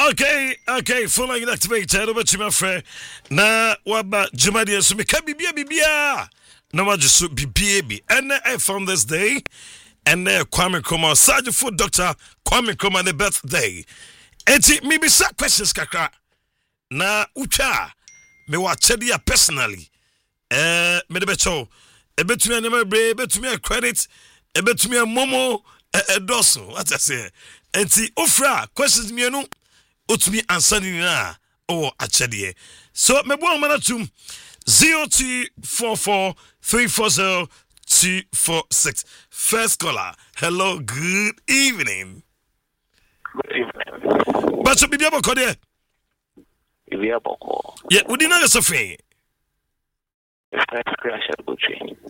Okay, full line activated over to my friend. Na waba Jumadi so me ka bibia. Na wa just bibia. And I found this day. And Kwame Nkrumah, Sergeant Food Dr. Kwame Nkrumah, the birthday. Eti maybe some questions kakra. Na ucha me wa chedia personally. Me de becho. Ebetumi anema bre, ebetumi a credit, ebetumi a momo doso. What I say? Enti ofra questions me no otumi answer ni na o achedie. So me bo mana tum 0244340246. First caller. Hello, good evening. Good evening. But so bibia boko de. Bibia boko. Yeah, we didn't know Sophie. It's time to crash at Gucci.